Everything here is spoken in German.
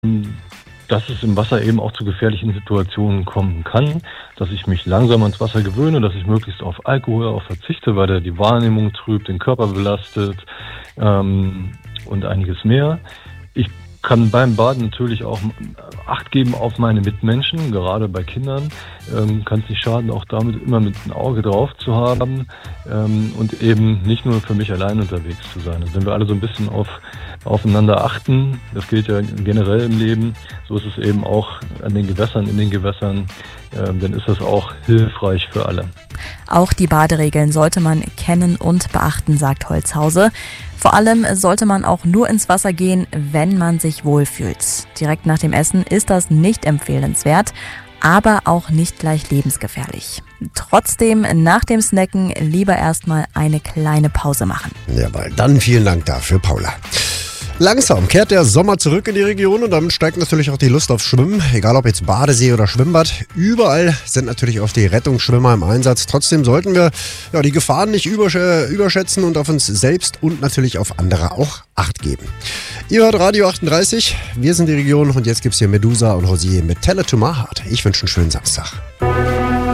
dass es im Wasser eben auch zu gefährlichen Situationen kommen kann, dass ich mich langsam ans Wasser gewöhne, dass ich möglichst auf Alkohol auch verzichte, weil der die Wahrnehmung trübt, den Körper belastet und einiges mehr. Ich kann beim Baden natürlich auch Acht geben auf meine Mitmenschen, gerade bei Kindern. Kann es nicht schaden, auch damit immer mit einem Auge drauf zu haben und eben nicht nur für mich allein unterwegs zu sein. Also wenn wir alle so ein bisschen aufeinander achten, das gilt ja generell im Leben, so ist es eben auch an den Gewässern, in den Gewässern, dann ist das auch hilfreich für alle. Auch die Baderegeln sollte man kennen und beachten, sagt Holzhause. Vor allem sollte man auch nur ins Wasser gehen, wenn man sich wohlfühlt. Direkt nach dem Essen ist das nicht empfehlenswert, aber auch nicht gleich lebensgefährlich. Trotzdem nach dem Snacken lieber erstmal eine kleine Pause machen. Jawohl, dann vielen Dank dafür, Paula. Langsam kehrt der Sommer zurück in die Region und damit steigt natürlich auch die Lust auf Schwimmen. Egal ob jetzt Badesee oder Schwimmbad, überall sind natürlich auch die Rettungsschwimmer im Einsatz. Trotzdem sollten wir die Gefahren nicht überschätzen und auf uns selbst und natürlich auf andere auch Acht geben. Ihr hört Radio 38, wir sind die Region und jetzt gibt's hier Medusa und Rosier mit Tell It to My Heart. Ich wünsche einen schönen Samstag.